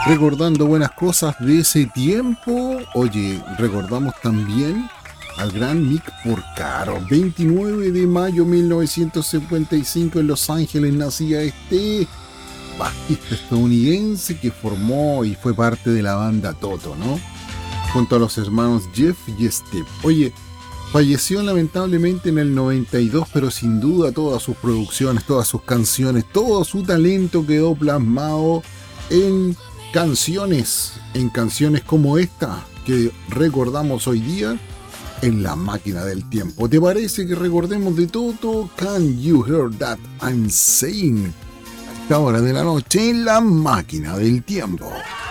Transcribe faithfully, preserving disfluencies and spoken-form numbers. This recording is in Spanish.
Recordando buenas cosas de ese tiempo. Oye, recordamos también al gran Mick Porcaro. veintinueve de mayo de mil novecientos cincuenta y cinco en Los Ángeles nacía este bajista estadounidense que formó y fue parte de la banda Toto, ¿no? Junto a los hermanos Jeff y Steve. Oye, falleció lamentablemente en el noventa y dos, pero sin duda todas sus producciones, todas sus canciones, todo su talento quedó plasmado en canciones, en canciones como esta que recordamos hoy día en La Máquina del Tiempo. ¿Te parece que recordemos de Toto? Can you hear that I'm saying? A esta hora de la noche en La Máquina del Tiempo.